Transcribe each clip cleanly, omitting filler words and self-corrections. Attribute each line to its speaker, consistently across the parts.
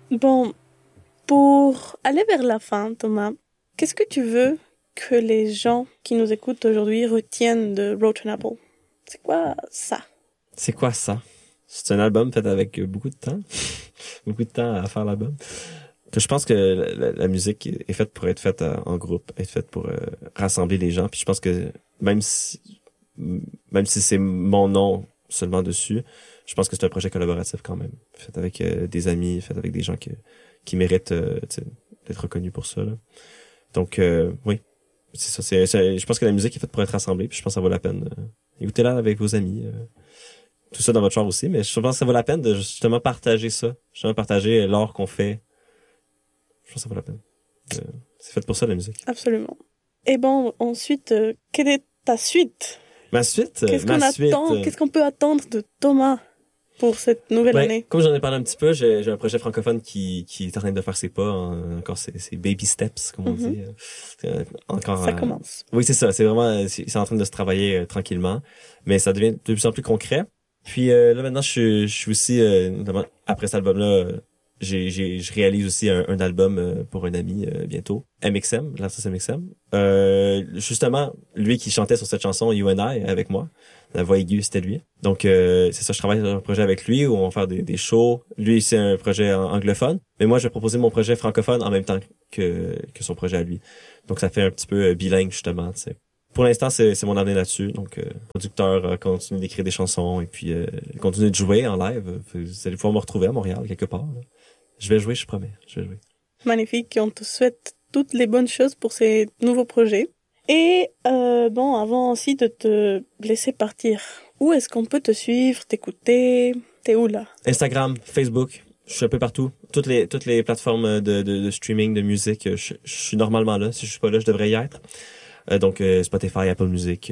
Speaker 1: Bon, pour aller vers la fin, Thomas, qu'est-ce que tu veux que les gens qui nous écoutent aujourd'hui retiennent de Rotten Apple? C'est quoi ça?
Speaker 2: C'est quoi ça? C'est un album fait avec beaucoup de temps. Beaucoup de temps à faire l'album. Je pense que la musique est faite pour être faite en groupe, être faite pour rassembler les gens. Puis je pense que même si c'est mon nom seulement dessus, je pense que c'est un projet collaboratif quand même, fait avec des amis, fait avec des gens qui méritent d'être reconnus pour ça. Là. Donc oui, c'est ça. Je pense que la musique est faite pour être rassemblée. Puis je pense que ça vaut la peine. Écoutez-la avec vos amis. Tout ça dans votre char aussi, mais je pense que ça vaut la peine de justement partager ça, justement partager l'art qu'on fait. Je pense que ça vaut la peine. C'est fait pour ça, la musique.
Speaker 1: Absolument. Et bon, ensuite, quelle est ta suite?
Speaker 2: Ma suite?
Speaker 1: Qu'est-ce qu'on peut attendre de Thomas pour cette nouvelle année?
Speaker 2: Comme j'en ai parlé un petit peu, j'ai un projet francophone qui est en train de faire ses pas, encore ses baby steps, comme on dit.
Speaker 1: Ça commence.
Speaker 2: Oui, c'est ça. C'est vraiment, c'est en train de se travailler tranquillement, mais ça devient de plus en plus concret. Puis là maintenant, je suis aussi notamment après cet album-là, je réalise aussi un album pour un ami bientôt, MXM, l'artiste MXM. Justement, lui qui chantait sur cette chanson You and I avec moi, la voix aiguë c'était lui. Donc c'est ça, je travaille sur un projet avec lui où on va faire des shows. Lui c'est un projet anglophone, mais moi je vais proposer mon projet francophone en même temps que son projet à lui. Donc ça fait un petit peu bilingue justement, tu sais. Pour l'instant, c'est mon année là-dessus. Donc, producteur continue d'écrire des chansons et puis continue de jouer en live. Vous allez pouvoir me retrouver à Montréal, quelque part. Là. Je vais jouer, je promets. Je vais jouer.
Speaker 1: Magnifique. On te souhaite toutes les bonnes choses pour ces nouveaux projets. Et bon, avant aussi de te laisser partir, où est-ce qu'on peut te suivre, t'écouter? T'es où là?
Speaker 2: Instagram, Facebook. Je suis un peu partout. Toutes les plateformes de streaming de musique. Je suis normalement là. Si je suis pas là, je devrais y être. Donc Spotify, Apple Music,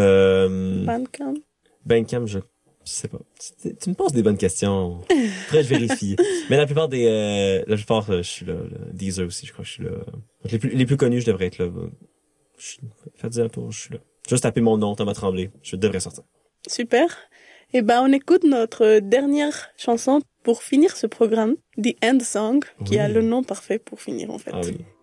Speaker 2: Bandcamp, je sais pas. Tu me poses des bonnes questions. Après je vérifie. Mais la plupart je suis là. Deezer aussi, je crois que je suis là. Donc, les plus connus, je devrais être là. Faites un tour, je suis là. Juste taper mon nom, Thomas Tremblay, je devrais sortir.
Speaker 1: Super. Et ben on écoute notre dernière chanson pour finir ce programme, The End Song, qui a le nom parfait pour finir en fait.
Speaker 2: Ah oui.